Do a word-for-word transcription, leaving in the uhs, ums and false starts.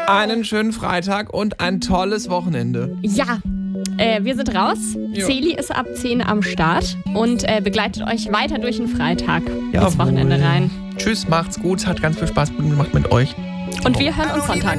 einen schönen Freitag und ein tolles Wochenende. Ja, äh, wir sind raus. Jo. Celi ist ab zehn am Start und äh, begleitet euch weiter durch den Freitag ins Jawohl. Wochenende rein. Tschüss, macht's gut, hat ganz viel Spaß gemacht mit euch. Und wir hören uns Sonntag.